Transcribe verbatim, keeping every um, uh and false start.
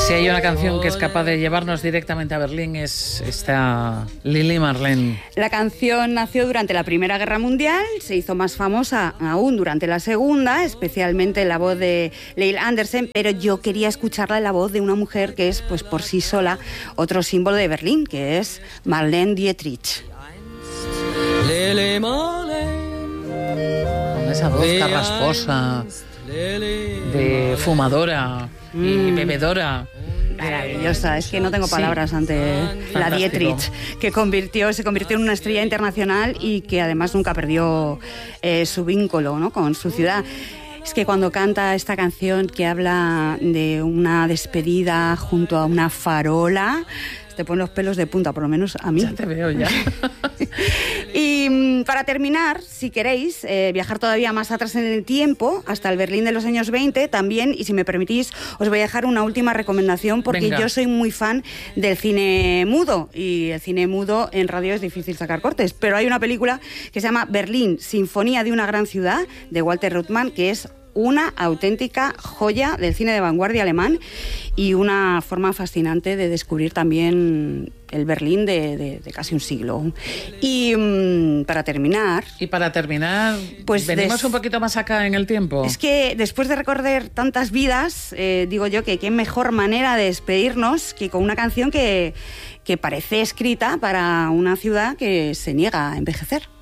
Si hay una canción que es capaz de llevarnos directamente a Berlín es esta Lili Marleen. La canción nació durante la Primera Guerra Mundial, se hizo más famosa aún durante la Segunda, especialmente la voz de Leil Andersen, pero yo quería escucharla en la voz de una mujer que es, pues por sí sola, otro símbolo de Berlín, que es Marlene Dietrich. Con esa voz carrasposa, de fumadora y mm. bebedora. Maravillosa, es que no tengo palabras sí. ante Fantástico. La Dietrich, que convirtió, se convirtió en una estrella internacional y que además nunca perdió eh, su vínculo, ¿no?, con su ciudad. Es que cuando canta esta canción que habla de una despedida junto a una farola, te ponen los pelos de punta, por lo menos a mí. Ya te veo, ya. Y para terminar, si queréis eh, viajar todavía más atrás en el tiempo, hasta el Berlín de los años veinte, también, y si me permitís, os voy a dejar una última recomendación, porque Venga. yo soy muy fan del cine mudo, y el cine mudo en radio es difícil sacar cortes, pero hay una película que se llama Berlín, Sinfonía de una gran ciudad, de Walter Ruttmann, que es una auténtica joya del cine de vanguardia alemán y una forma fascinante de descubrir también el Berlín de, de, de casi un siglo. Y um, para terminar... Y para terminar, pues venimos des... un poquito más acá en el tiempo. Es que después de recorrer tantas vidas, eh, digo yo que qué mejor manera de despedirnos que con una canción que, que parece escrita para una ciudad que se niega a envejecer.